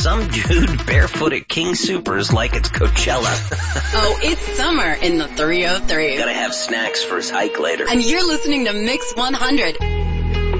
some dude barefoot at King Soopers like it's Coachella. Oh, it's summer in the 303. Gotta have snacks for his hike later. And you're listening to Mix 100.